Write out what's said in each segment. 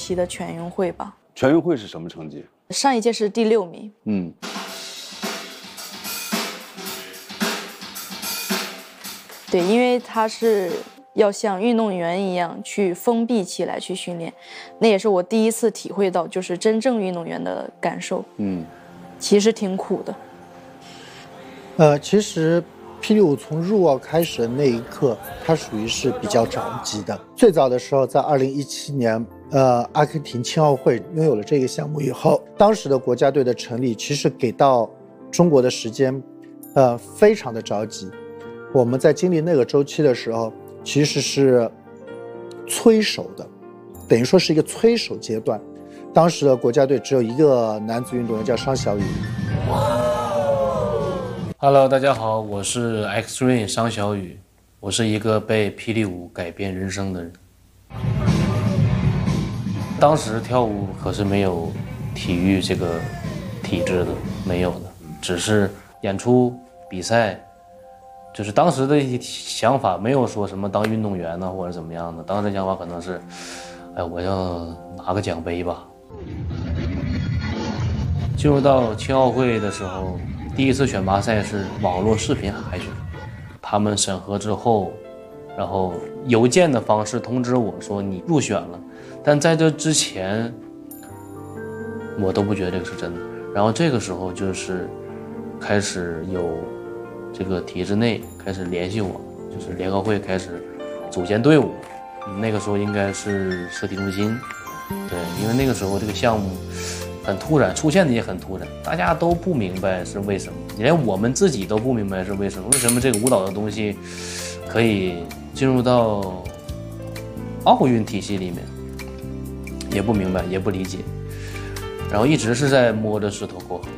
期的全运会吧。 全运会是什么成绩？ 上一届是第6名。对，因为他是要像运动员一样去封闭起来去训练，那也是我第一次体会到就是真正运动员的感受。其实挺苦的。其实霹雳舞从入奥开始的那一刻，它属于是比较着急的。最早的时候，在2017年，阿根廷青奥会拥有了这个项目以后，当时的国家队的成立，其实给到中国的时间，非常的着急。我们在经历那个周期的时候，其实是催手的，等于说是一个催手阶段。当时的国家队只有一个男子运动员叫商小雨。 Hello， 大家好，我是 X-Ray 商小雨，我是一个被霹雳舞改变人生的人。当时跳舞可是没有体育这个体制的，没有的，只是演出比赛，就是当时的一些想法没有说什么当运动员呢或者怎么样的，当时的想法可能是，哎，我要拿个奖杯吧。进入到青奥会的时候，第一次选拔赛是网络视频海选，他们审核之后，然后邮件的方式通知我说你入选了，但在这之前我都不觉得这个是真的。然后这个时候就是开始有这个体制内开始联系我，就是联合会开始组建队伍，那个时候应该是设体中心。对，因为那个时候这个项目很突然，出现的也很突然，大家都不明白是为什么，连我们自己都不明白是为什么，为什么这个舞蹈的东西可以进入到奥运体系里面，也不明白，也不理解，然后一直是在摸着石头过河。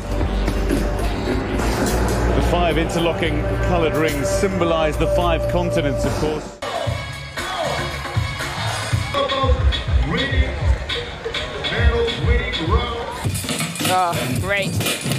The 5 interlocking coloured rings symbolize the 5 continents, of course. Oh, great.